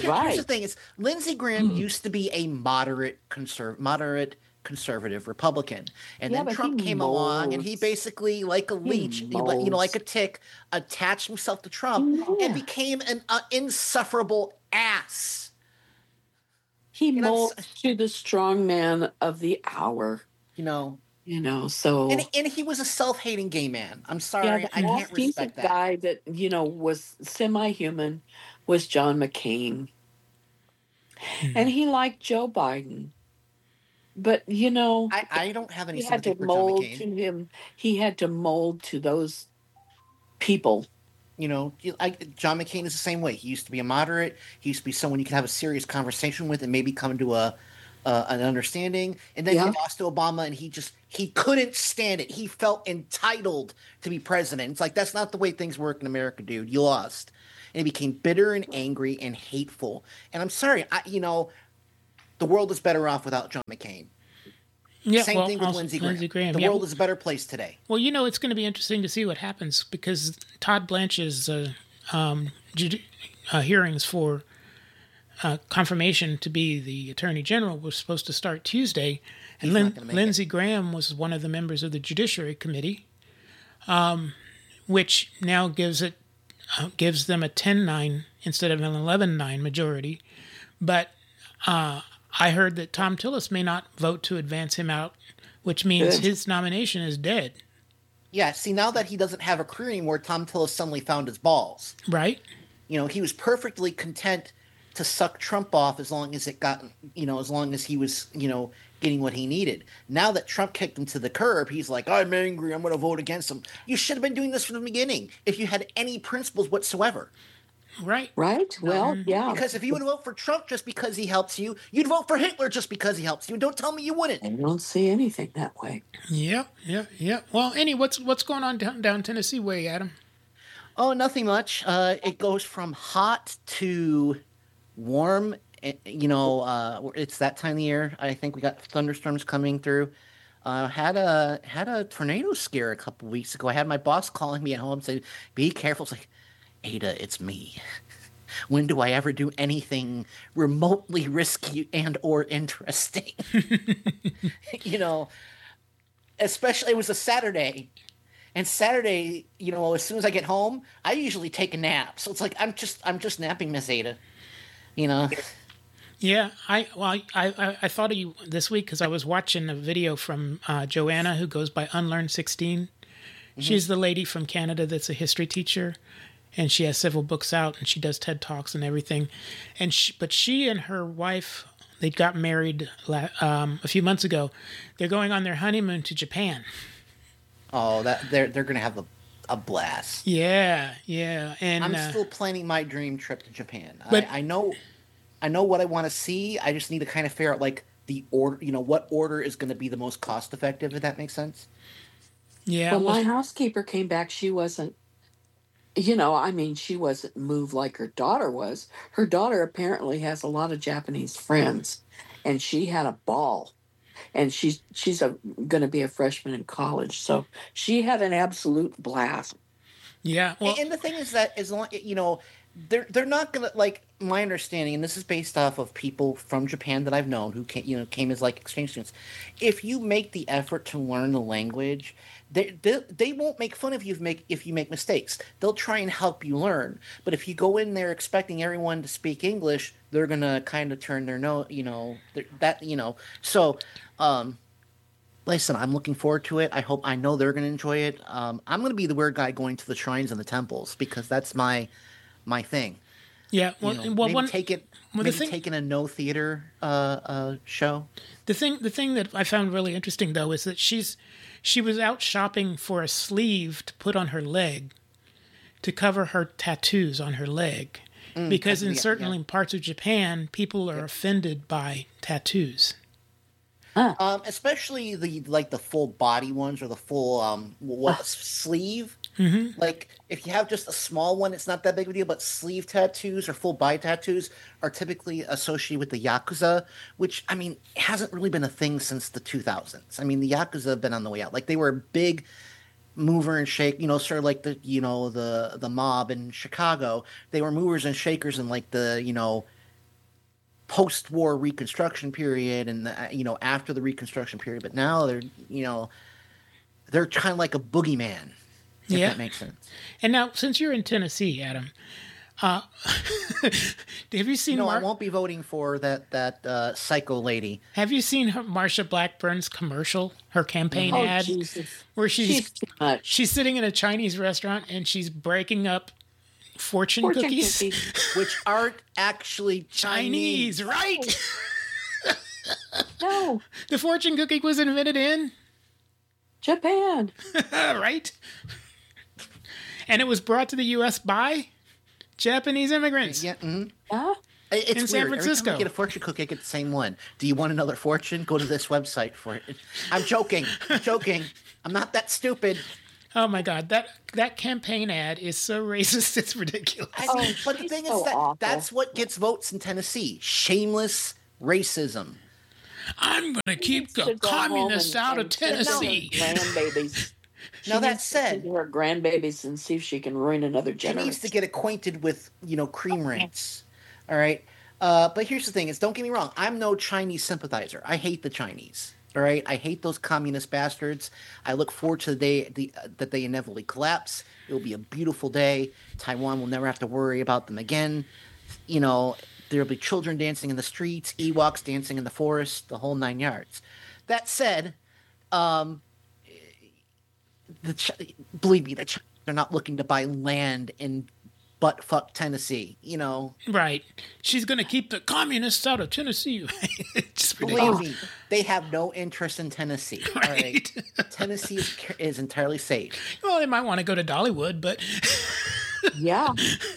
here's the Right. thing: is Lindsey Graham used to be a moderate conservative Republican, and Yeah, then but he Trump came along, and he molds. basically, like a He leech, like molds. a tick, attached himself to Trump and Yeah. became an insufferable ass. He And molds to the strong man of the hour, you know, so and he was a self-hating gay man. I'm yeah, sorry, the I can't most respect decent that. guy that, was semi-human was John McCain. And he liked Joe Biden. But, I don't have any he had sympathy to for John mold McCain. to him. He had to mold to those people. John McCain is the same way. He used to be a moderate. He used to be someone you could have a serious conversation with and maybe come to an understanding. And then he Yeah. lost to Obama, and he couldn't stand it. He felt entitled to be president. It's like that's not the way things work in America, dude. You lost, and he became bitter and angry and hateful. And I'm sorry, the world is better off without John McCain. Yeah, Same well, thing with also Lindsey Lindsey Graham. Graham. The Yeah. world is a better place today. Well, it's going to be interesting to see what happens because Todd Blanche's hearings for confirmation to be the Attorney General was supposed to start Tuesday, and He's not gonna make Lindsey Graham was one of the members of the Judiciary Committee, which now gives them a 10-9 instead of an 11-9 majority. But I heard that Tom Tillis may not vote to advance him out, which means Good. his nomination is dead. Yeah, see, now that he doesn't have a career anymore, Tom Tillis suddenly found his balls. Right? He was perfectly content to suck Trump off as long as as long as he was, getting what he needed. Now that Trump kicked him to the curb, he's like, I'm angry, I'm going to vote against him. You should have been doing this from the beginning if you had any principles whatsoever. Right. Right? Well, yeah. Because if you would vote for Trump just because he helps you, you'd vote for Hitler just because he helps you. Don't tell me you wouldn't. I don't see anything that way. Yeah. Well, what's going on down Tennessee way, Adam? Oh, nothing much. It goes from hot to warm. It's that time of the year. I think we got thunderstorms coming through. Had a tornado scare a couple weeks ago. I had my boss calling me at home saying, "Be careful." It's like, Ada, it's me. When do I ever do anything remotely risky and or interesting? Especially it was a Saturday. And Saturday, as soon as I get home, I usually take a nap. So it's like I'm just napping, Miss Ada. Yeah, I thought of you this week because I was watching a video from Joanna, who goes by Unlearn16. Mm-hmm. She's the lady from Canada that's a history teacher, and she has several books out, and she does TED Talks and everything. But she and her wife, they got married a few months ago. They're going on their honeymoon to Japan. Oh, they're gonna have a blast. Yeah, and I'm still planning my dream trip to Japan. But I know what I want to see. I just need to kind of figure out like the order. What order is going to be the most cost effective. If that makes sense. Yeah. Well, my housekeeper came back. She wasn't. She wasn't moved like her daughter was. Her daughter apparently has a lot of Japanese friends, and she had a ball. And she's going to be a freshman in college, so she had an absolute blast. Yeah, well, and the thing is that as long they're not gonna, like, my understanding, and this is based off of people from Japan that I've known who came as like exchange students. If you make the effort to learn the language, they won't make fun of you if you make mistakes. They'll try and help you learn. But if you go in there expecting everyone to speak English, they're gonna kind of turn their nose. So. Listen, I'm looking forward to it. I know they're going to enjoy it. I'm going to be the weird guy going to the shrines and the temples because that's my thing. Yeah, well, maybe taking a no theater show. The thing that I found really interesting though is that she was out shopping for a sleeve to put on her leg to cover her tattoos on her leg because in certain parts of Japan, people are offended by tattoos. Especially the full body ones or the full sleeve. Mm-hmm. Like if you have just a small one, it's not that big of a deal. But sleeve tattoos or full body tattoos are typically associated with the Yakuza, which hasn't really been a thing since the 2000s. The Yakuza have been on the way out. Like they were a big mover and shake, sort of like the mob in Chicago. They were movers and shakers in like the post-war Reconstruction period and after the Reconstruction period, but now they're kind of like a boogeyman. If that makes sense. And now, since you're in Tennessee, Adam, have you seen? I won't be voting for that psycho lady. Have you seen Marsha Blackburn's commercial, her campaign ad, Jesus. where She's too much. she's sitting in a Chinese restaurant and she's breaking up fortune cookies, which aren't actually Chinese, right? No, The fortune cookie was invented in Japan. right, and it was brought to the U.S. by Japanese immigrants. Yeah. Mm-hmm. Yeah. It's In weird. San Every Francisco. time I get a fortune cookie, I get the same one. Do you want another fortune? Go to this website for it. I'm joking. I'm not that stupid. Oh my God, that campaign ad is so racist, it's ridiculous. But the thing so is that awful. that's what gets votes in Tennessee. Shameless racism. I'm going to keep To the go home communists out of and sit down Tennessee. with Grandbabies. Now that needs to said, see her grandbabies and see if she can ruin another she generation. needs to get acquainted with cream rates. All right. But here's the thing: is don't get me wrong. I'm no Chinese sympathizer. I hate the Chinese. All right. I hate those communist bastards. I look forward to the day that they inevitably collapse. It will be a beautiful day. Taiwan will never have to worry about them again. There'll be children dancing in the streets, Ewoks dancing in the forest, the whole 9 yards. That said, believe me, they're not looking to buy land in buttfuck Tennessee. Right. She's going to keep the communists out of Tennessee. It's Believe ridiculous. me, they have no interest in Tennessee. All right. Right. Tennessee is entirely safe. Well, they might want to go to Dollywood, but Yeah.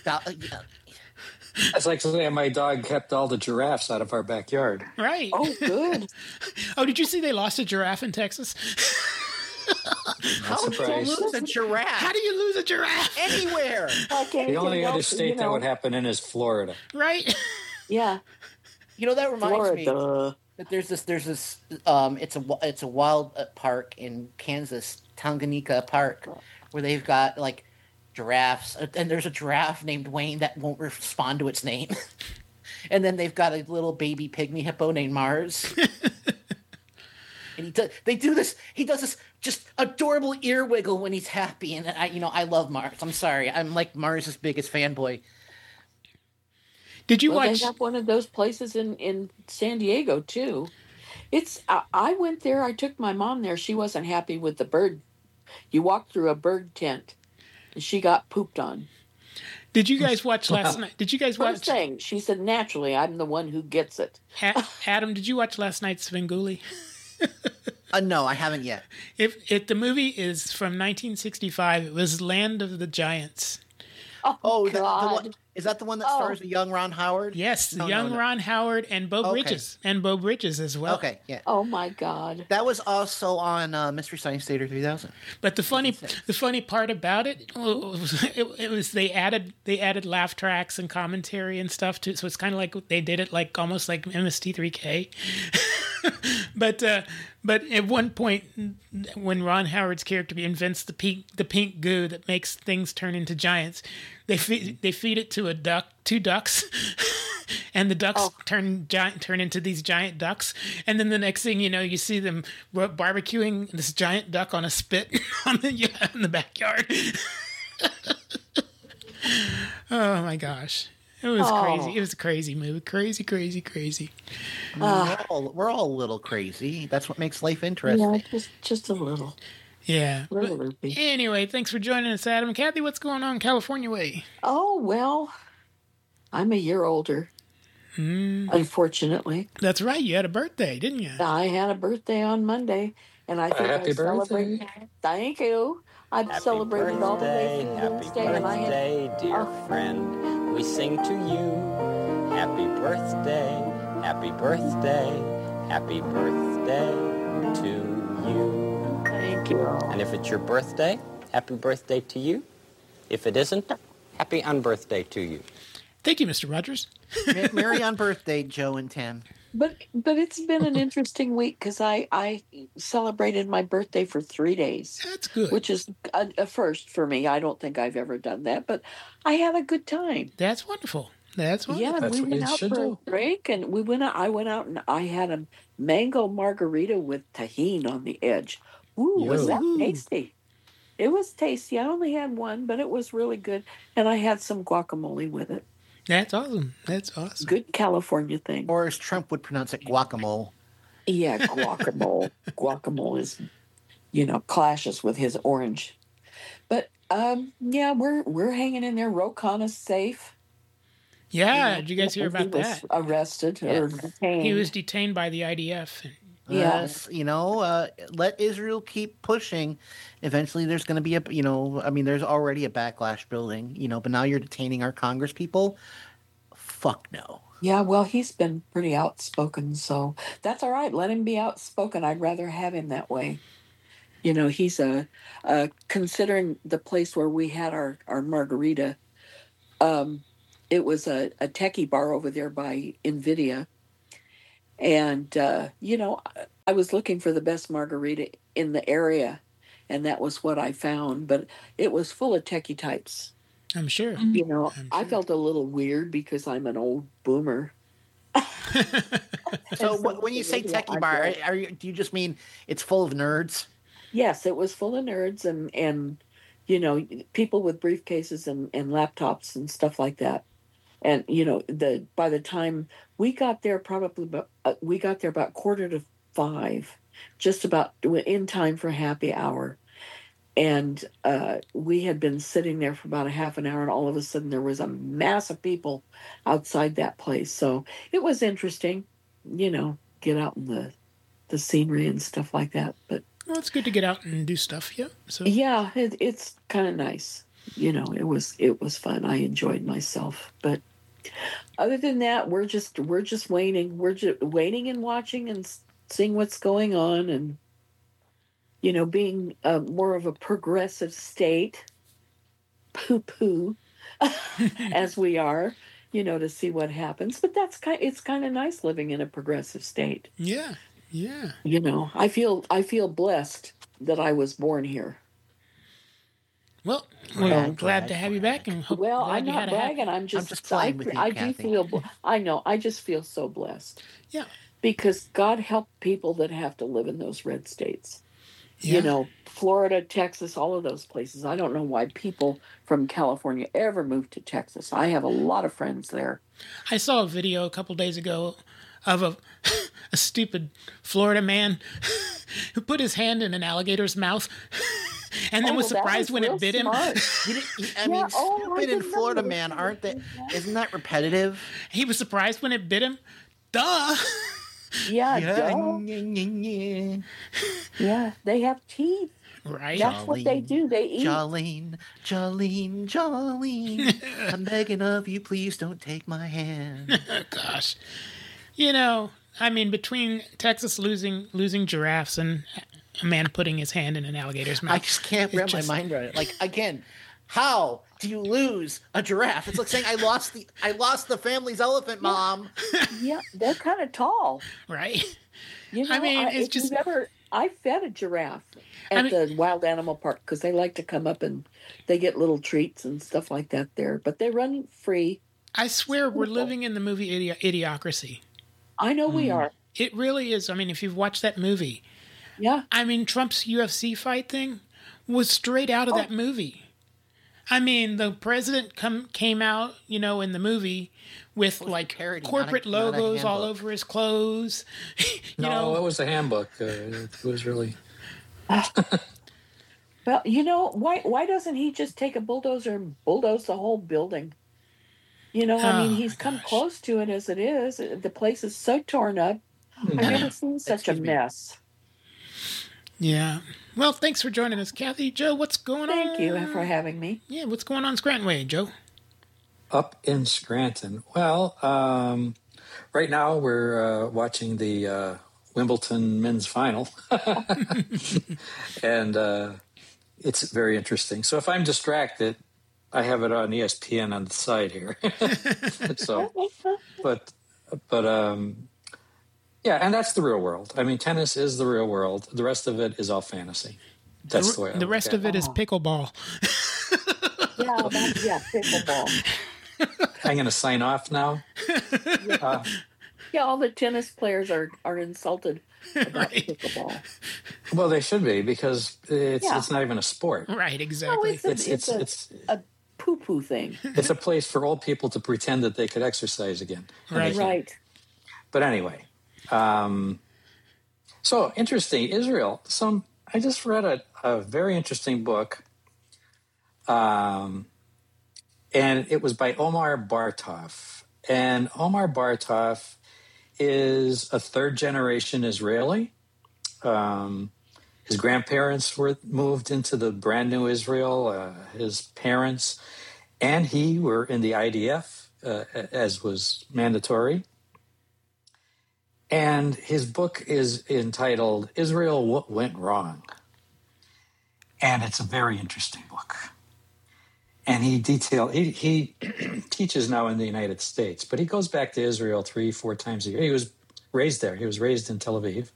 That's like saying my dog kept all the giraffes out of our backyard. right. Oh, good. Oh, did you see they lost a giraffe in Texas? How do you surprised. lose a giraffe How do you lose a giraffe? anywhere? Like The only anything other else, state that would happen in is Florida. Right. Yeah. That reminds me Florida. that there's this it's a wild park in Kansas, Tanganyika Park, where they've got like giraffes, and there's a giraffe named Wayne that won't respond to its name. And then they've got a little baby pygmy hippo named Mars. And he does this just adorable ear wiggle when he's happy, and I love Mars. I'm sorry, I'm like Mars's biggest fanboy. Did you Well, watch? they have one of those places in San Diego too. I went there. I took my mom there. She wasn't happy with the bird. You walk through a bird tent, and she got pooped on. Did you guys watch last night? Did you guys First watch? thing, she said, naturally, I'm the one who gets it. Adam, did you watch last night's Svengoolie? No, I haven't yet. If the movie is from 1965, it was Land of the Giants. Oh, God. is that the one that stars the young Ron Howard? Yes, No, young no. Ron Howard and Bo Okay. Bridges as well. Okay, yeah. Oh, my God. That was also on Mystery Science Theater 3000. But the funny part about it was they added laugh tracks and commentary and stuff too. So it's kind of like they did it like almost like MST3K. But at one point, when Ron Howard's character invents the pink goo that makes things turn into giants, they feed it to two ducks, and the ducks turn into these giant ducks. And then the next thing you know, you see them barbecuing this giant duck on a spit in the backyard. Oh my gosh. It was crazy. It was a crazy movie. Crazy, crazy, crazy. We're all a little crazy. That's what makes life interesting. Yeah, just a little. Yeah. Little But loopy. anyway, thanks for joining us, Adam. Kathy, what's going on California way? Oh, well, I'm a year older, unfortunately. That's right. You had a birthday, didn't you? I had a birthday on Monday, and I think Happy I celebrated. Thank you. I've celebrated all the way through Happy Wednesday, and I had birthday, dear friend. We sing to you. Happy birthday, happy birthday, happy birthday to you. thank you. And if it's your birthday, happy birthday to you. If it isn't, happy unbirthday to you. Thank you, Mr. Rogers. Merry on birthday, Joe and Tim. But it's been an interesting week because I celebrated my birthday for 3 days, That's good. which is a first for me. I don't think I've ever done that, but I had a good time. That's wonderful. That's what. Yeah, That's we what went you out should for a do. break, and we went out. I went out and I had a mango margarita with tahini on the edge. Ooh, was that Woohoo. tasty? It was tasty. I only had one, but it was really good, and I had some guacamole with it. That's awesome. That's awesome. Good California thing. Or as Trump would pronounce it, guacamole. Yeah, guacamole. Guacamole is, clashes with his orange. But yeah, we're hanging in there. Ro Khanna's safe. Yeah, did you guys hear about He was that? arrested or Yes. detained. He was detained by the IDF. Yeah. Yes, let Israel keep pushing. Eventually, there's going to be there's already a backlash building, but now you're detaining our Congress people. Fuck no. Yeah, well, he's been pretty outspoken, so that's all right. Let him be outspoken. I'd rather have him that way. He's considering the place where we had our margarita. It was a techie bar over there by NVIDIA. And, I was looking for the best margarita in the area, and that was what I found. But it was full of techie types. I'm sure. I felt a little weird because I'm an old boomer. So when you say techie bar, do you just mean it's full of nerds? Yes, it was full of nerds and people with briefcases and laptops and stuff like that. And by the time we got there, we got there about 4:45, just about in time for happy hour. And we had been sitting there for about a half an hour, and all of a sudden there was a mass of people outside that place. So it was interesting, get out in the scenery and stuff like that. But Well, it's good to get out and do stuff. Yep. So yeah, it's kind of nice. It was fun. I enjoyed myself. But other than that, we're just waiting. We're just waiting and watching and seeing what's going on, and being more of a progressive state, poo as we are, to see what happens. But it's kind of nice living in a progressive state. yeah, yeah. I feel blessed that I was born here. Well, we're glad to have you back, and hope Well, glad I'm you not had a bragging. I'm just playing with you, I do Kathy. feel. I know. I just feel so blessed Yeah. because God helped people that have to live in those red states. Yeah. Florida, Texas, all of those places. I don't know why people from California ever moved to Texas. I have a lot of friends there. I saw a video a couple days ago of a stupid Florida man who put his hand in an alligator's mouth and then was that surprised when real it bit him. smart. I mean, Yeah, oh, I stupid in didn't Florida, know man, that. aren't they? Isn't that repetitive? He was surprised when it bit him. Duh. Yeah, Yeah. duh. Yeah, they have teeth. Right. That's what they do. They eat. Jolene, I'm begging of you, please don't take my hand. Oh, gosh. Between Texas losing giraffes and a man putting his hand in an alligator's mouth. I just can't wrap my mind around it. Like, again, how do you lose a giraffe? It's like saying I lost the family's elephant, Mom. Yeah, they're kind of tall. Right. If just. I fed a giraffe at the wild animal park because they like to come up and they get little treats and stuff like that there. But they run free. I swear we're living in the movie Idiocracy. I know we are. It really is. If you've watched that movie. Yeah. Trump's UFC fight thing was straight out of that movie. The president came out, in the movie with like parody, corporate not a logos all handbook. over his clothes. No, it was a handbook. It was really. Well, why doesn't he just take a bulldozer and bulldoze the whole building? He's come close to it as it is. The place is so torn up. I've never seen such a Excuse me. mess. Yeah. Well, thanks for joining us, Kathy. Joe, what's going on? Thank you for having me. Yeah, what's going on Scranton Way, Joe? Up in Scranton. Well, right now we're watching the Wimbledon men's final. And it's very interesting. So if I'm distracted, I have it on ESPN on the side here. So, yeah, and that's the real world. Tennis is the real world. The rest of it is all fantasy. That's the way I The look rest at of it is pickleball. Yeah, pickleball. I'm going to sign off now. Yeah, all the tennis players are insulted about Right. pickleball. Well, they should be, because it's not even a sport. Right, No, exactly. it's a poo-poo thing. It's a place for old people to pretend that they could exercise again. And they Right. can't. Right. But anyway, so interesting. Israel. I just read a very interesting book, and it was by Omar Bartov. And Omar Bartov is a third-generation Israeli. His grandparents were moved into the brand new Israel. His parents and he were in the IDF, as was mandatory. And his book is entitled Israel, What Went Wrong? And it's a very interesting book. And he teaches now in the United States, but he goes back to Israel 3-4 times a year. He was raised there. He was raised in Tel Aviv.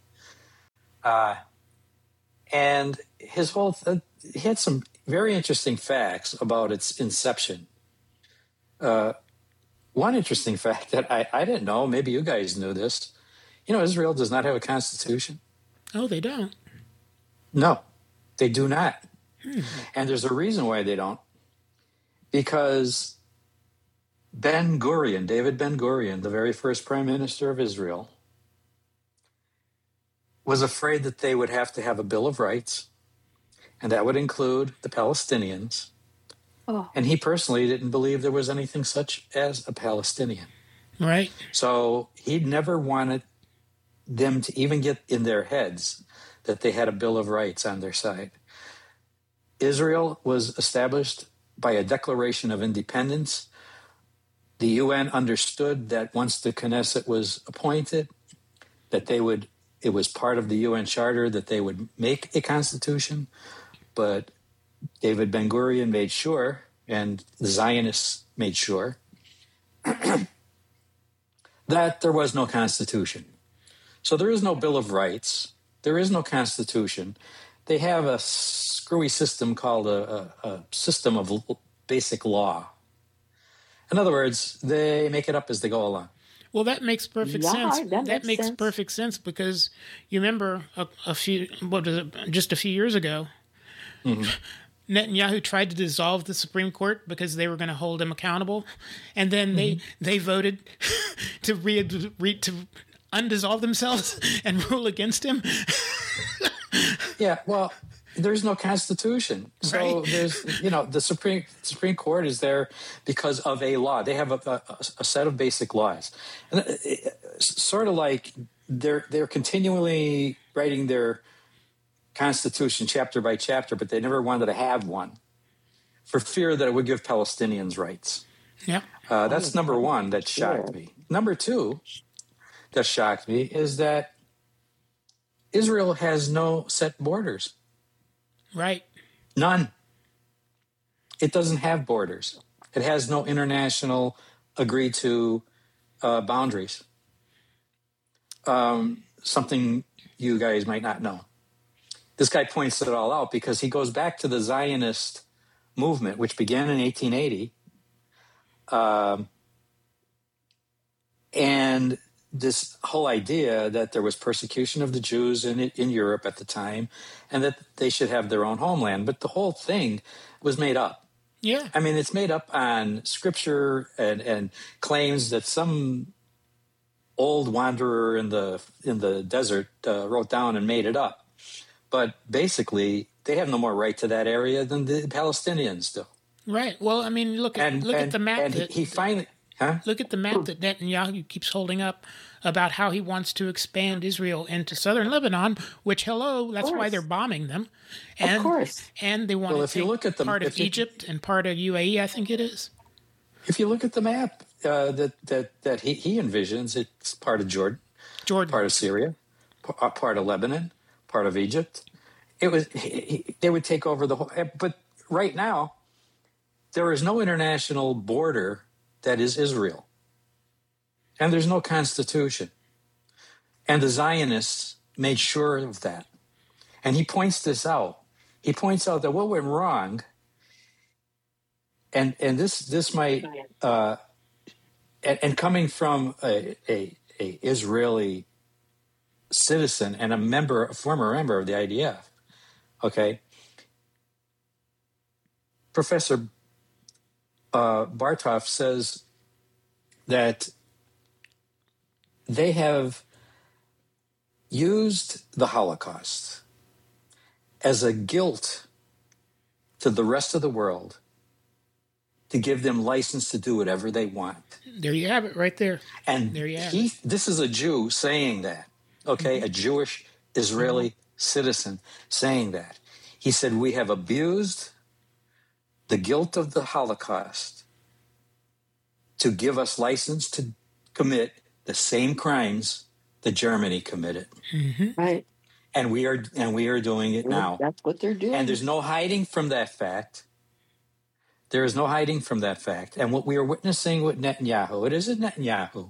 And his he had some very interesting facts about its inception. One interesting fact that I didn't know, maybe you guys knew this. Israel does not have a constitution. Oh, they don't. No, they do not. And there's a reason why they don't. Because David Ben Gurion, the very first prime minister of Israel, was afraid that they would have to have a Bill of Rights, and that would include the Palestinians. Oh. And he personally didn't believe there was anything such as a Palestinian. Right. So he never wanted them to even get in their heads that they had a Bill of Rights on their side. Israel was established by a Declaration of Independence. The UN understood that once the Knesset was appointed, that it was part of the UN Charter that they would make a constitution. But David Ben Gurion made sure, and the Zionists made sure, that there was no constitution. So there is no Bill of Rights. There is no constitution. They have a screwy system called a system of basic law. In other words, they make it up as they go along. Well, that makes perfect Yeah, sense. that makes sense. Perfect sense, because you remember just a few years ago, Netanyahu tried to dissolve the Supreme Court because they were going to hold him accountable, and then they voted to to undissolve themselves and rule against him. Yeah, well, there's no constitution. So Right. there's, the Supreme Court is there because of a law. They have a set of basic laws. And it's sort of like they're continually writing their constitution chapter by chapter, but they never wanted to have one for fear that it would give Palestinians rights. Yeah. That's number one that shocked me. Number two that shocked me is that Israel has no set borders. Right. None. It doesn't have borders. It has no international agreed to boundaries. Something you guys might not know. This guy points it all out because he goes back to the Zionist movement, which began in 1880. And this whole idea that there was persecution of the Jews in Europe at the time and that they should have their own homeland. But the whole thing was made up. Yeah. I mean, it's made up on scripture and claims that some old wanderer in the desert wrote down and made it up. But basically, they have no more right to that area than the Palestinians do. Right. Well, I mean, look at the map. And he finally... Huh? Look at the map that Netanyahu keeps holding up about how he wants to expand Israel into southern Lebanon, which, that's why they're bombing them. And, Of course. And they want to take part of Egypt and part of UAE, I think it is. If you look at the map that he envisions, it's part of Jordan, part of Syria, part of Lebanon, part of Egypt. They would take over the whole... But right now, there is no international border that is Israel. And there's no constitution. And the Zionists made sure of that. And he points this out. He points out that what went wrong, and this might and coming from a Israeli citizen and a former member of the IDF, okay, Professor Bartov says that they have used the Holocaust as a guilt to the rest of the world to give them license to do whatever they want. There you have it, right there. And there you have it. This is a Jew saying that, okay, a Jewish Israeli citizen saying that. He said, we have abused the guilt of the Holocaust to give us license to commit the same crimes that Germany committed. Right. And we are doing it now. That's what they're doing. And there's no hiding from that fact. There is no hiding from that fact. And what we are witnessing with Netanyahu, it isn't Netanyahu.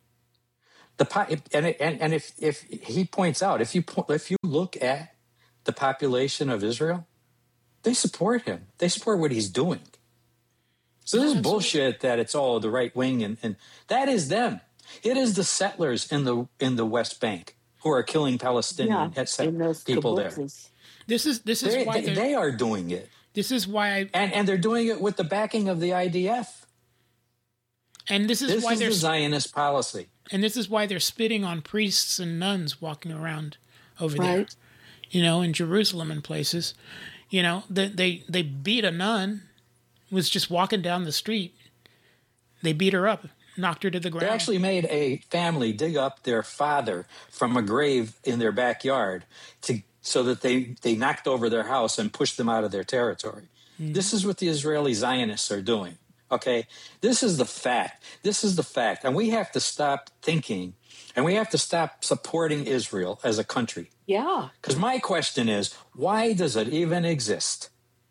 And if he points out, if you look at the population of Israel, they support him. They support what he's doing. So this is bullshit that it's all the right wing, and that is them. It is the settlers in the West Bank who are killing Palestinian people there. This is why they are doing it. This is why and they're doing it with the backing of the IDF. And this is why the Zionist policy. And this is why they're spitting on priests and nuns walking around over Right. there, in Jerusalem and places. They beat a nun, was just walking down the street. They beat her up, knocked her to the ground. They actually made a family dig up their father from a grave in their backyard so that they knocked over their house and pushed them out of their territory. This is what the Israeli Zionists are doing. Okay, this is the fact. And we have to stop thinking, and we have to stop supporting Israel as a country. Yeah. Because my question is, why does it even exist?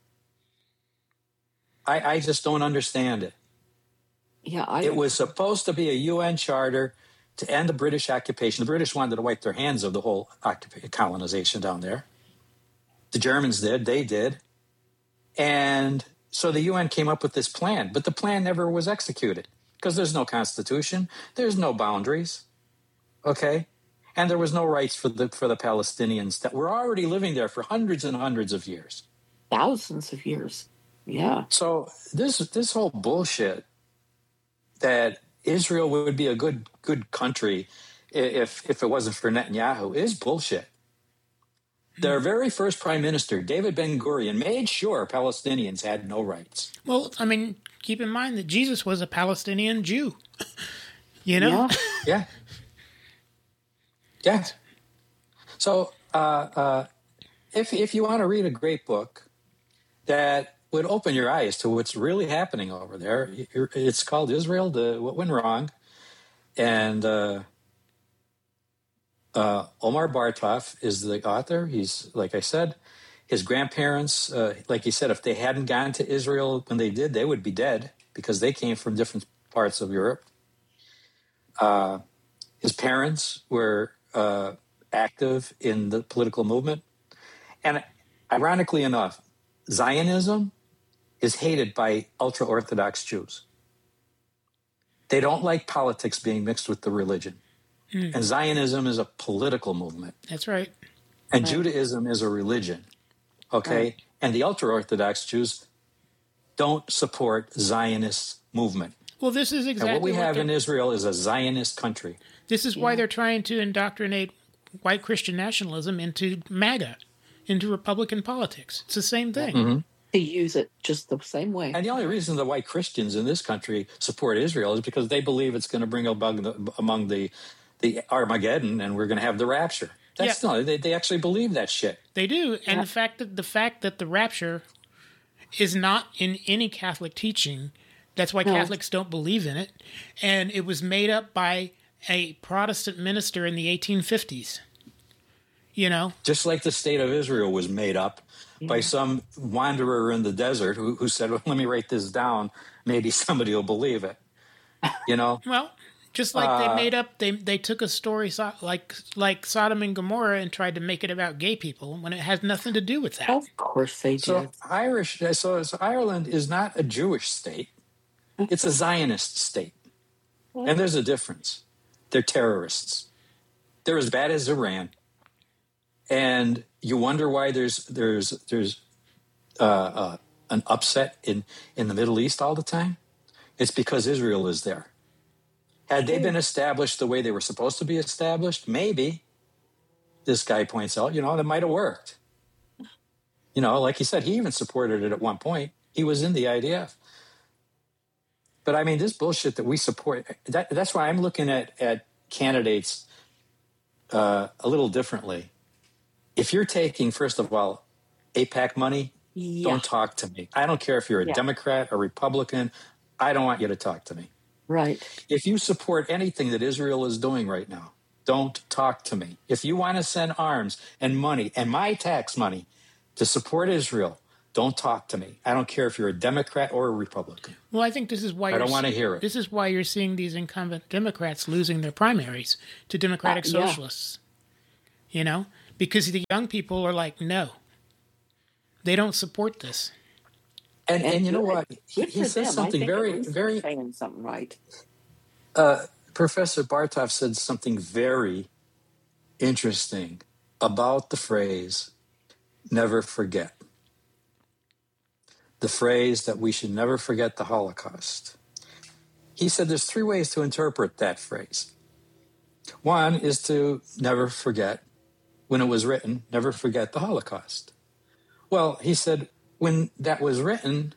I just don't understand it. Yeah. It was supposed to be a UN charter to end the British occupation. The British wanted to wipe their hands of the whole colonization down there. The Germans did. They did. And so the UN came up with this plan, but the plan never was executed because there's no constitution, there's no boundaries, okay, and there was no rights for the Palestinians that were already living there for hundreds and hundreds of years, thousands of years. Yeah. So this whole bullshit that Israel would be a good country if it wasn't for Netanyahu is bullshit. Their very first prime minister, David Ben-Gurion, made sure Palestinians had no rights. Well, I mean, keep in mind that Jesus was a Palestinian Jew. Yeah. Yeah. So if you want to read a great book that would open your eyes to what's really happening over there, it's called Israel, What Went Wrong. And Omar Bartov is the author. He's, like I said, his grandparents, like he said, if they hadn't gone to Israel when they did, they would be dead because they came from different parts of Europe. His parents were active in the political movement. And ironically enough, Zionism is hated by ultra-Orthodox Jews. They don't like politics being mixed with the religion. And Zionism is a political movement. That's right. And Judaism is a religion. Okay? Right. And the ultra-Orthodox Jews don't support Zionist movement. Well, this is exactly and what we have in Israel is a Zionist country. This is why they're trying to indoctrinate white Christian nationalism into MAGA, into Republican politics. It's the same thing. Mm-hmm. They use it just the same way. And the only reason the white Christians in this country support Israel is because they believe it's going to bring among the Armageddon, and we're going to have the rapture. That's no, they actually believe that shit. They do, and the fact that the rapture is not in any Catholic teaching, that's why Catholics don't believe in it, and it was made up by a Protestant minister in the 1850s. Just like the state of Israel was made up by some wanderer in the desert who said, "Well, let me write this down. Maybe somebody will believe it." Well. Just like they made up, they took a story like Sodom and Gomorrah and tried to make it about gay people when it has nothing to do with that. Of course they do. So Ireland is not a Jewish state; it's a Zionist state. And there's a difference. They're terrorists. They're as bad as Iran. And you wonder why there's an upset in the Middle East all the time. It's because Israel is there. Had they been established the way they were supposed to be established, maybe, this guy points out, that might have worked. Like he said, he even supported it at one point. He was in the IDF. But I mean, this bullshit that we support, that's why I'm looking at candidates a little differently. If you're taking, first of all, AIPAC money, don't talk to me. I don't care if you're a Democrat or Republican. I don't want you to talk to me. Right. If you support anything that Israel is doing right now, don't talk to me. If you want to send arms and money and my tax money to support Israel, don't talk to me. I don't care if you're a Democrat or a Republican. Well, I think this is why I don't want to hear it. This is why you're seeing these incumbent Democrats losing their primaries to Democratic Socialists. Because the young people are like, no, they don't support this. And you know what? He says something very saying something right. Professor Bartov said something very interesting about the phrase "never forget." The phrase that we should never forget the Holocaust. He said there's 3 ways to interpret that phrase. One is to never forget, when it was written, never forget the Holocaust. Well, he said when that was written,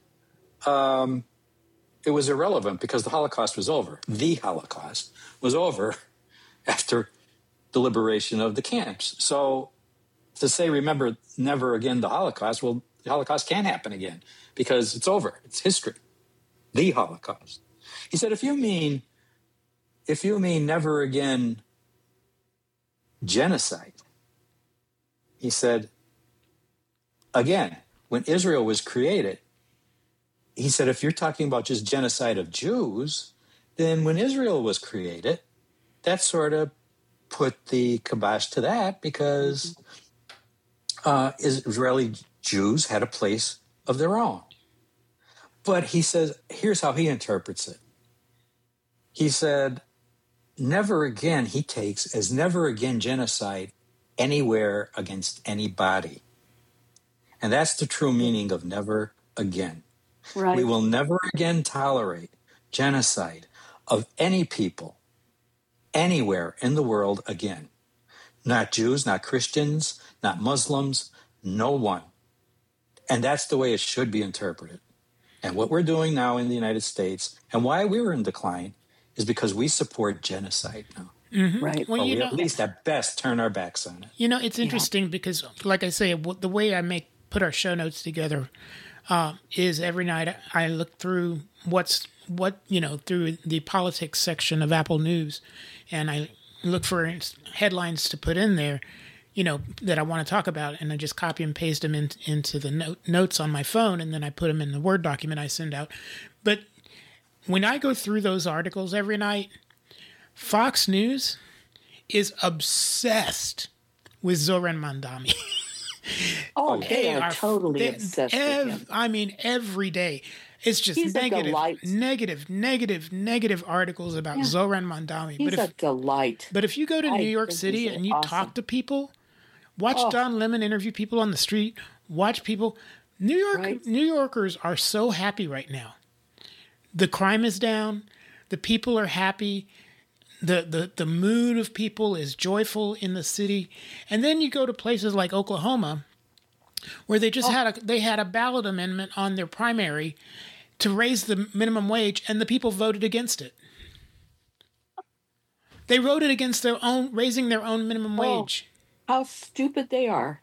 it was irrelevant because the Holocaust was over. The Holocaust was over after the liberation of the camps. So to say, remember never again the Holocaust, well, the Holocaust can't happen again because it's over. It's history. The Holocaust. He said, if you mean never again genocide, he said, again, when Israel was created, he said, if you're talking about just genocide of Jews, then when Israel was created, that sort of put the kibosh to that because Israeli Jews had a place of their own. But he says, here's how he interprets it. He said, never again, he takes as never again genocide anywhere against anybody. And that's the true meaning of never again. Right. We will never again tolerate genocide of any people anywhere in the world again. Not Jews, not Christians, not Muslims, no one. And that's the way it should be interpreted. And what we're doing now in the United States and why we're in decline is because we support genocide now. Mm-hmm. Right. Well, we at least at best turn our backs on it. It's interesting because, like I say, the way I put our show notes together is every night I look through through the politics section of Apple News, and I look for headlines to put in there, that I want to talk about, and I just copy and paste them into the notes on my phone, and then I put them in the Word document I send out. But when I go through those articles every night, Fox News is obsessed with Zoran Mandami. Oh, they are totally obsessed with him. I mean, every day. It's just negative articles about Zoran Mandami. He's a delight. But if you go to New York City and you talk to people, watch Don Lemon interview people on the street, watch people. New Yorkers are so happy right now. The crime is down. The people are happy. The mood of people is joyful in the city. And then you go to places like Oklahoma, where they just had a ballot amendment on their primary to raise the minimum wage, and the people voted against it. They voted against raising their own minimum wage. How stupid they are.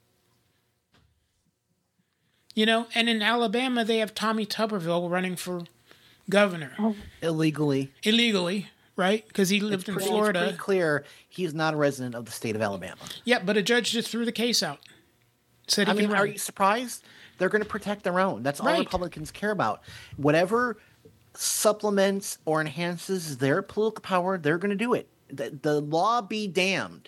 And in Alabama, they have Tommy Tuberville running for governor. Illegally. Right? Because he lived in Florida. It's pretty clear he's not a resident of the state of Alabama. Yeah, but a judge just threw the case out. Said he can run. Are you surprised? They're going to protect their own. That's all Republicans care about. Whatever supplements or enhances their political power, they're going to do it. The law be damned.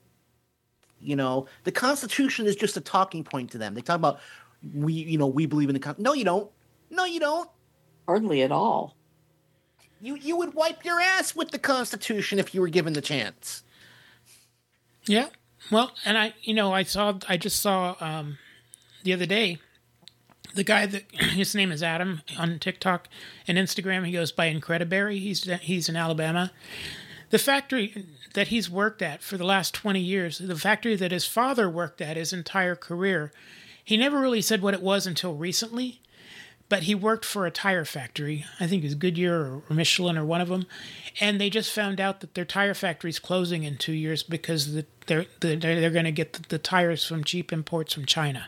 The Constitution is just a talking point to them. They talk about we believe in the Constitution. No, you don't. No, you don't. Hardly at all. You would wipe your ass with the Constitution if you were given the chance. Yeah. Well, and I just saw the other day, the guy that his name is Adam on TikTok and Instagram. He goes by Incrediberry. He's in Alabama. The factory that he's worked at for the last 20 years, the factory that his father worked at his entire career, he never really said what it was until recently, but he worked for a tire factory. I think it was Goodyear or Michelin or one of them, and they just found out that their tire factory's closing in 2 years because they're going to get the tires from cheap imports from China.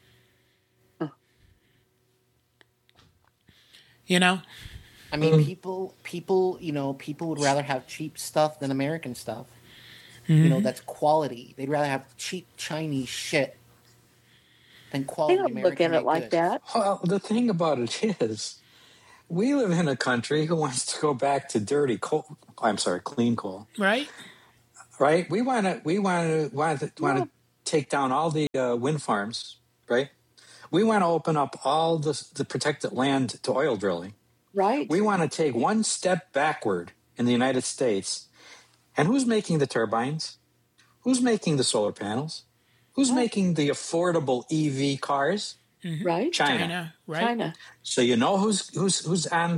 You know? I mean, people, people would rather have cheap stuff than American stuff. That's quality. They'd rather have cheap Chinese shit than quality They don't American look at it like goods. that. Well, the thing about it is, we live in a country who wants to go back to dirty coal. I'm sorry, clean coal. Right? Right? We want to take down all the wind farms. Right? We want to open up all the protected land to oil drilling. Right. We want to take one step backward in the United States. And who's making the turbines? Who's making the solar panels? Who's making the affordable EV cars? Right. China, right? China. So you know who's on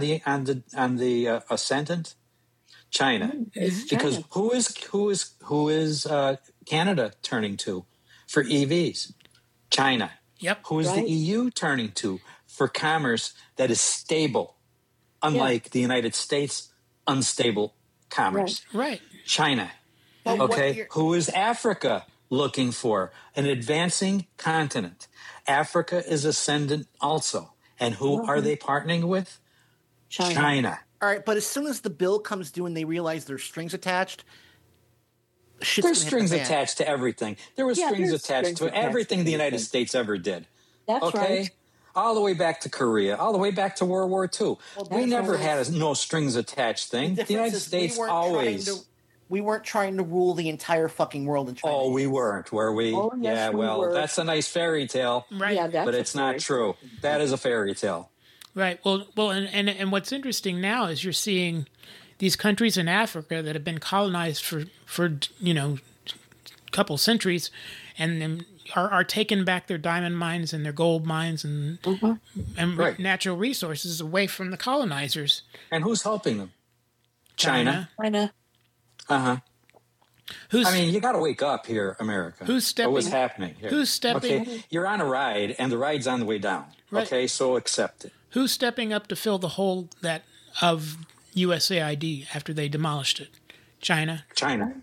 the ascendant? China. It's Because China. who is Canada turning to for EVs? China. Yep. Who is Right. the EU turning to for commerce that is stable, unlike the United States unstable commerce? Right. China. But what Okay. you're- Who is Africa looking for? An advancing continent. Africa is ascendant also. And who are they partnering with? China. All right, but as soon as the bill comes due and they realize there's strings attached, shit's There's gonna hit strings the fan. attached to everything. There were Yeah, strings there's attached strings to attached everything to the United everything. States ever did. That's Okay? right. All the way back to Korea, all the way back to World War II. we that's never right. had a no strings attached thing. The difference United is States weren't always. we weren't trying to rule the entire fucking world and trying Oh, to we weren't, were we? Oh, yes, yeah, we well, were. that's a nice fairy tale, Right. Yeah, that's but a it's not story. true. That is a fairy tale. Right. Well, and what's interesting now is you're seeing these countries in Africa that have been colonized for a couple centuries, and then are taking back their diamond mines and their gold mines and Right. natural resources away from the colonizers. And who's helping them? China. China. Uh-huh. Who's I mean, you got to wake up here, America. Who's stepping- What's happening here? who's stepping- Okay, you're on a ride, and the ride's on the way down. Right. Okay, so accept it. who's stepping up to fill the hole of USAID after they demolished it? China. China.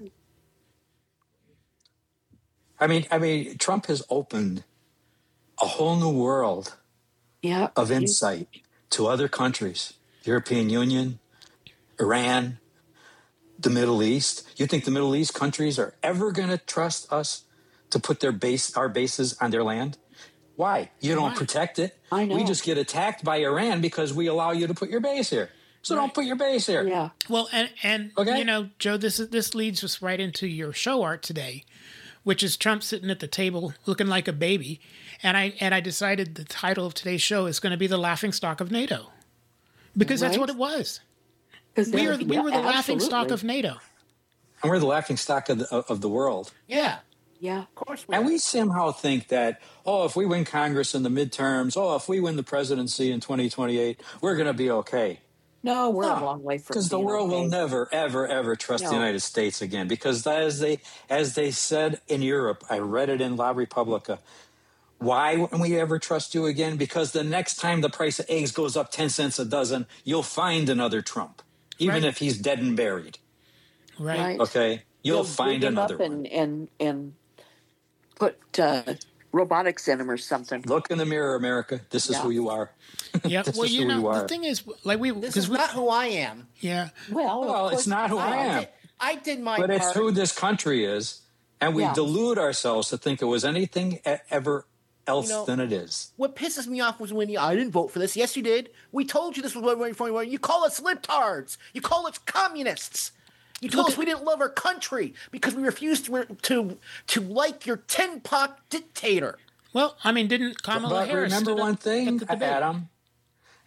I mean, Trump has opened a whole new world Yeah. of insight to other countries, European Union, Iran, the Middle East. You think the Middle East countries are ever going to trust us to put our bases on their land? Why? You don't Why? protect it. I know. We just get attacked by Iran because we allow you to put your base here. So don't put your base here. Yeah. Well, and Okay. Joe, this leads us right into your show art today, which is Trump sitting at the table looking like a baby, and I decided the title of today's show is going to be the laughingstock of NATO, because that's Right. what it was. 'Cause We they're- were the yeah, laughingstock absolutely. of NATO. And we're the laughing stock of the world. Yeah, Yeah. of course. And we somehow think that, if we win Congress in the midterms, if we win the presidency in 2028, we're going to be okay. No, we're a long way from Because the being world will okay. never, ever, ever trust the No. United States again. Because as they said in Europe, I read it in La Repubblica, why wouldn't we ever trust you again? Because the next time the price of eggs goes up 10 cents a dozen, you'll find another Trump, even Right. if he's dead and buried. Right. Right. Okay? You'll They'll find dig him another up one. and put robotics in him or something. Look in the mirror, America. This is Yeah. who you are. Yeah. This Well, is who you the are. thing is, This because is not who I am. yeah. Well, Well, it's not who I am. I did my But part. it's who this country is, and we Yeah. delude ourselves to think it was anything ever else than it is. What pisses me off was when I didn't vote for this. Yes, you did. We told you this was what we were for. You call us libtards. You call us communists. You told us we didn't love our country because we refused to like your tin pot dictator. Well, I mean, didn't Kamala But Harris remember stood up one thing, at the debate? Adam.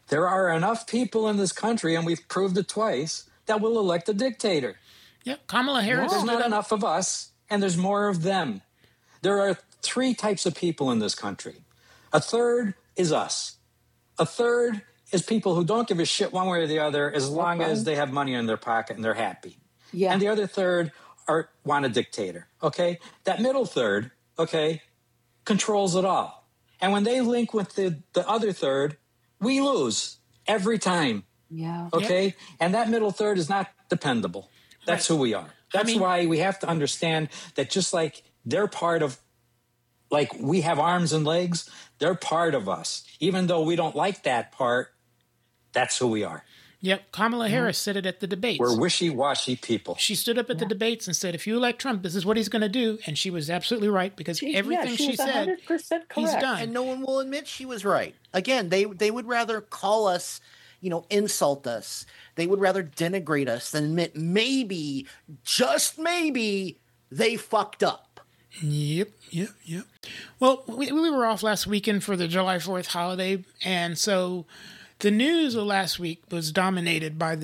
There are enough people in this country, and we've proved it twice, that will elect a dictator. Yep. Kamala Harris. There's not enough of us, and there's more of them. There are 3 types of people in this country. A third is us. A third is people who don't give a shit one way or the other as long as they have money in their pocket and they're happy. Yeah. And the other third want a dictator, okay? That middle third, okay, controls it all. And when they link with the other third, we lose every time, Yeah. okay? Yep. And that middle third is not dependable. That's who we are. That's why we have to understand that just like they're part of, like we have arms and legs, they're part of us. Even though we don't like that part, that's who we are. Yep. Kamala Harris said it at the debates. We're wishy-washy people. She stood up at the debates and said, if you elect Trump, this is what he's going to do. And she was absolutely right because everything she was said, 100% correct. he's done. And no one will admit she was right. Again, they would rather call us, insult us. They would rather denigrate us than admit maybe, just maybe, they fucked up. Yep. Well, we were off last weekend for the July 4th holiday, and so the news of last week was dominated by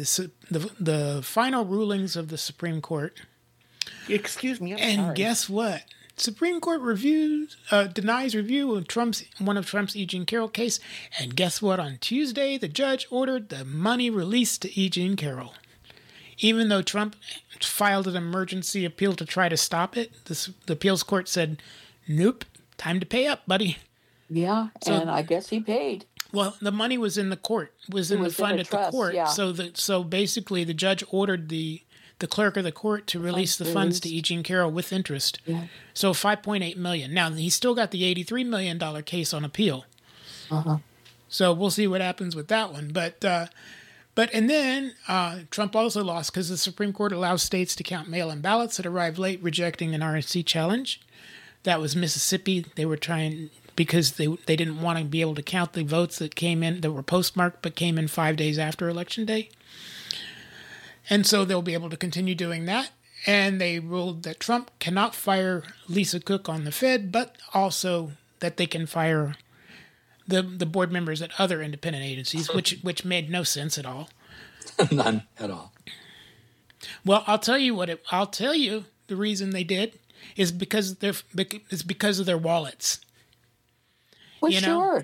the final rulings of the Supreme Court. Excuse me, And sorry. guess what? Supreme Court denies review of one of Trump's E. Jean Carroll case, and guess what? On Tuesday, the judge ordered the money released to E. Jean Carroll. Even though Trump filed an emergency appeal to try to stop it, the appeals court said, nope, time to pay up, buddy. Yeah, and I guess he paid. Well, the money was in the court, was in the fund at the court. Yeah. So basically the judge ordered the clerk of the court to release the funds to E. Jean Carroll with interest. Yeah. So $5.8 million. Now, he's still got the $83 million case on appeal. Uh-huh. So we'll see what happens with that one. And then Trump also lost because the Supreme Court allows states to count mail-in ballots that arrive late, rejecting an RNC challenge. That was Mississippi. They were trying because they didn't want to be able to count the votes that came in that were postmarked but came in 5 days after Election Day. And so they'll be able to continue doing that. And they ruled that Trump cannot fire Lisa Cook on the Fed, but also that they can fire the board members at other independent agencies, which made no sense at all. None at all. Well, I'll tell you the reason they did is because of their wallets. Well, sure.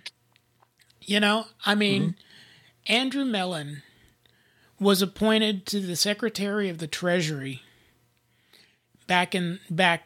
Andrew Mellon was appointed to the Secretary of the Treasury back in the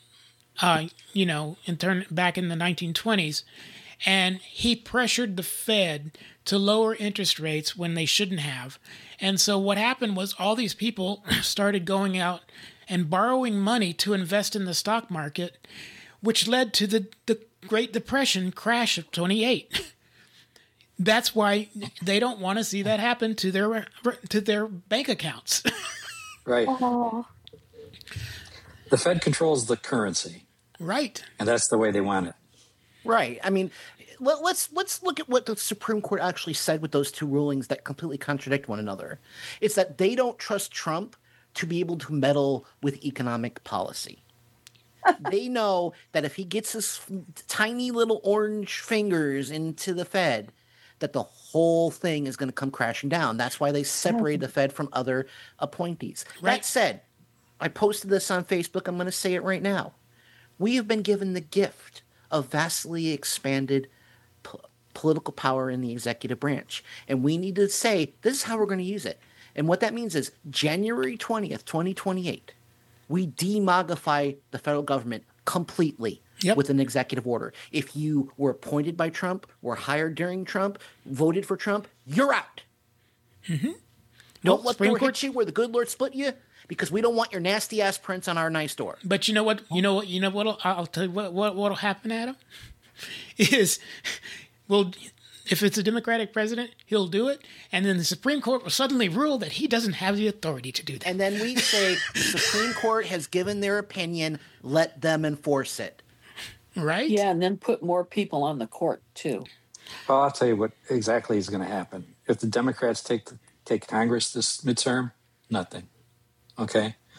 1920s, and he pressured the Fed to lower interest rates when they shouldn't have. And so what happened was all these people started going out and borrowing money to invest in the stock market, which led to the Great Depression crash of 28. That's why they don't want to see that happen to their bank accounts. Right. Oh. The Fed controls the currency. Right. And that's the way they want it. Right. I mean, let's look at what the Supreme Court actually said with those two rulings that completely contradict one another. It's that they don't trust Trump to be able to meddle with economic policy. They know that if he gets his tiny little orange fingers into the Fed, that the whole thing is going to come crashing down. That's why they separated the Fed from other appointees. Right. That said, I posted this on Facebook. I'm going to say it right now. We have been given the gift of vastly expanded political power in the executive branch. And we need to say, this is how we're going to use it. And what that means is January 20th, 2028, we demogify the federal government completely. Yep. With an executive order. If you were appointed by Trump, were hired during Trump, voted for Trump, you're out. Mm-hmm. Don't let the door hit you where the good Lord split you, because we don't want your nasty ass prints on our nice door. But you know what? I'll tell you what'll happen, Adam. Is, well, if it's a Democratic president, he'll do it, and then the Supreme Court will suddenly rule that he doesn't have the authority to do that. And then we say the Supreme Court has given their opinion, let them enforce it. Right? Yeah, and then put more people on the court, too. Well, I'll tell you what exactly is going to happen. If the Democrats take Congress this midterm, nothing. Okay?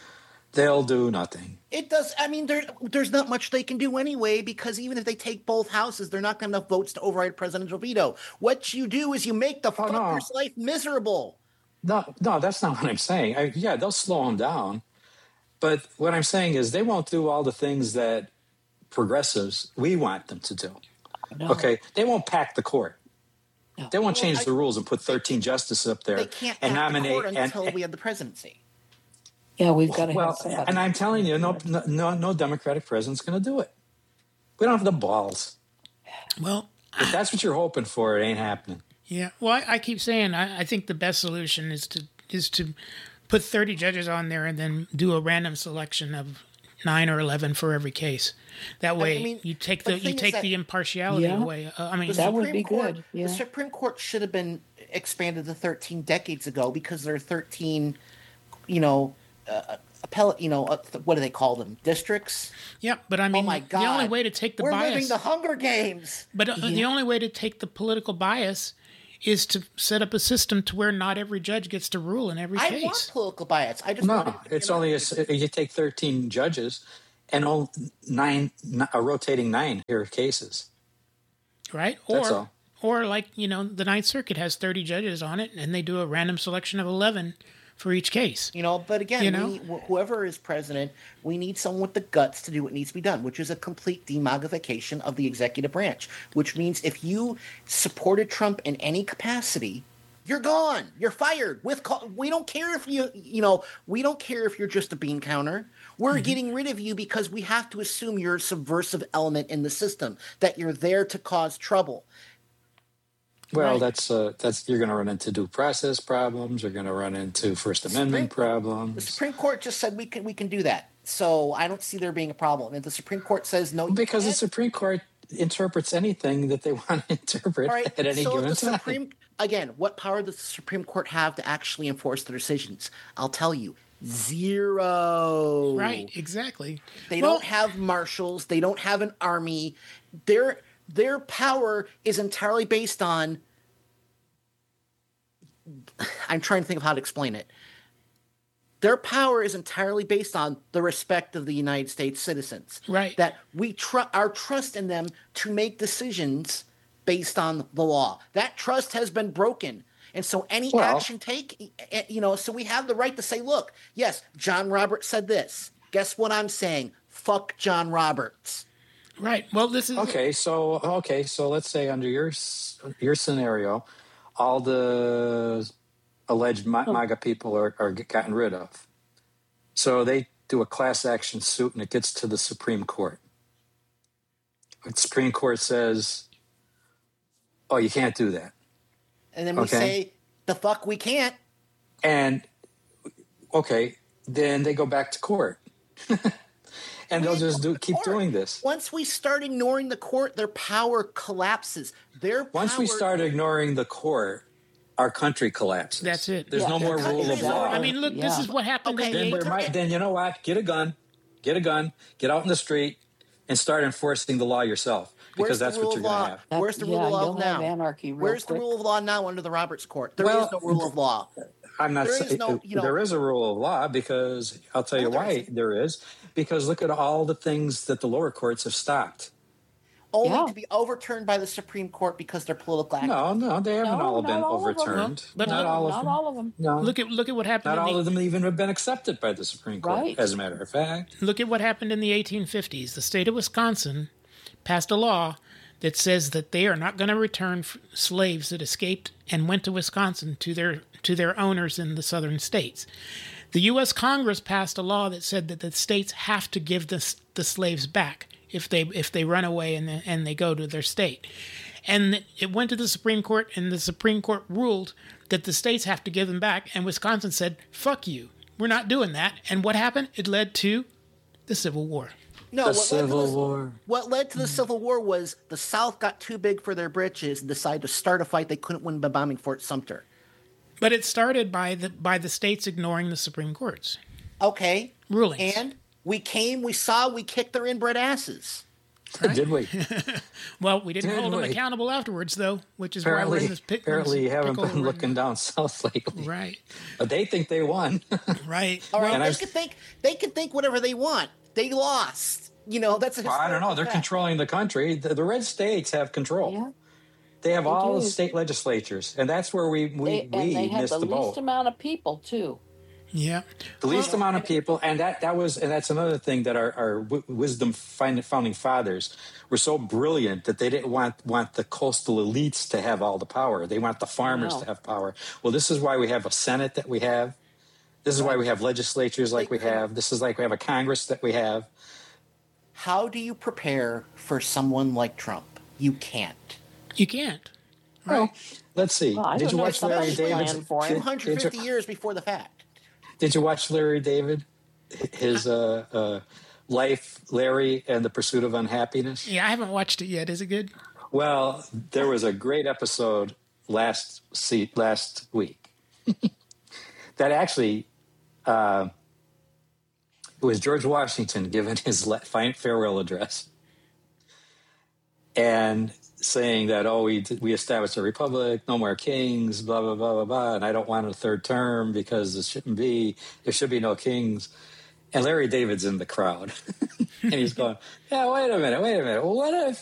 They'll do nothing. It does. I mean, there's not much they can do anyway, because even if they take both houses, they're not going to have enough votes to override a presidential veto. What you do is you make the fucker's life miserable. No, that's not what I'm saying. Yeah, they'll slow them down. But what I'm saying is they won't do all the things that progressives, we want them to do. No. Okay? They won't pack the court. No. They won't change the rules and put 13 justices up there They can't and pack the nominate. court until we have the presidency. Yeah, we've got to Well, have somebody. and I'm telling you, no Democratic president's going to do it. We don't have the balls. Well, If that's what you're hoping for, it ain't happening. yeah. Well, I keep saying I think the best solution is to put 30 judges on there and then do a random selection of 9 or 11 for every case. That way, mean, you take the thing is that- the impartiality Yeah. away. I mean, That would Supreme be Court- good, yeah. The Supreme Court should have been expanded to 13 decades ago, because there are 13, appellate, what do they call them? Districts? yeah. But I mean, Oh my God. the only way to take the We're bias, living the Hunger Games. but the only way to take the political bias is to set up a system to where not every judge gets to rule in every I case. want political bias. I just want No, it's only you take 13 judges and all a rotating 9 hear cases. Right? That's all. Or like, the Ninth Circuit has 30 judges on it, and they do a random selection of 11 for each case. But again, You know? whoever is president, we need someone with the guts to do what needs to be done, which is a complete demogification of the executive branch, which means if you supported Trump in any capacity, you're gone. You're fired. We don't care if we don't care if you're just a bean counter. We're getting rid of you because we have to assume you're a subversive element in the system, that you're there to cause trouble. Well, Right. that's you're going to run into due process problems. You're going to run into First Amendment The problems Supreme Court just said we can do that. So I don't see there being a problem. If the Supreme Court says no, you because the can't, Supreme Court interprets anything that they want to interpret all right, at any so given the time. Supreme again, what power does the Supreme Court have to actually enforce their decisions? I'll tell you, 0. Right, exactly. They Well, don't have marshals. They don't have an army. Their power is entirely based on. I'm trying to think of how to explain it. Their power is entirely based on the respect of the United States citizens. Right. That we our trust in them to make decisions based on the law. That trust has been broken. And so any action so we have the right to say, look, yes, John Roberts said this. Guess what I'm saying? Fuck John Roberts. Right. Well, this is Okay, so let's say under your scenario, all the alleged MAGA people are gotten rid of. So they do a class action suit and it gets to the Supreme Court. The Supreme Court says, "Oh, you can't do that." And then we say, the fuck we can't. And okay, then they go back to court. And they'll just keep doing this. Once we start ignoring the court, their power collapses. Once we start ignoring the court, our country collapses. That's it. There's no more rule of law. I mean, look, this Yeah. is what happened Okay, in the Then you know what? Get a gun, get out in the street, and start enforcing the law yourself. Because that's what you're going to have. Where's the rule of law you'll have now? anarchy real Where's the quick. rule of law now under the Roberts Court? There is Well, no rule of law. I'm not There is saying no, there is a rule of law because I'll tell you there why isn't. there is. Because look at all the things that the lower courts have stopped. Only Yeah. to be overturned by the Supreme Court because they're political activists. No, they haven't No, all been not all of them. overturned. But not look- all of Not them. all of them. No, Look at what happened. not in all the, of them even have been accepted by the Supreme Court. Right. As a matter of fact, Look at what happened in the 1850s. The state of Wisconsin passed a law that says that they are not going to return slaves that escaped and went to Wisconsin to their owners in the southern states. The U.S. Congress passed a law that said that the states have to give the slaves back if they run away and they go to their state. And it went to the Supreme Court, and the Supreme Court ruled that the states have to give them back, and Wisconsin said, "Fuck you, we're not doing that." And what happened? It led to the Civil War. No, the Civil War. What led to the Civil War was the South got too big for their britches and decided to start a fight they couldn't win by bombing Fort Sumter. But it started by the states ignoring the Supreme Court's Okay. rulings. And we came, we saw, we kicked their inbred asses. Did we? Well, we didn't Did hold them we? accountable afterwards, though, which is why we're in this pit. Apparently, you haven't pickle been we're looking in. down south lately. Right, But they think they won. right. All right, And they can think whatever they want. They lost. You know, that's a Well, I don't know. They're fact. controlling the country. The red states have control. Yeah. They have all the do. state legislatures, and that's where we And they had missed the the boat. least amount of people, too. Yeah. The least amount of people, and that's another thing that our wisdom founding fathers were so brilliant that they didn't want the coastal elites to have all the power. They want the farmers No. to have power. Well, this is why we have a Senate that we have. This is why we have legislatures like we have. This is like we have a Congress that we have. How do you prepare for someone like Trump? You can't. You can't. Well, let's see. Well, I Did don't you know watch if somebody's Larry planned David's? for him. 250 years before the fact. Did you watch Larry David? His life, Larry and the Pursuit of Unhappiness. Yeah, I haven't watched it yet. Is it good? Well, there was a great episode last week that actually it was George Washington giving his farewell address and saying that, we established a republic, no more kings, blah, blah, blah, blah, blah, and I don't want a third term because there should be no kings. And Larry David's in the crowd. And he's going, yeah, wait a minute. What if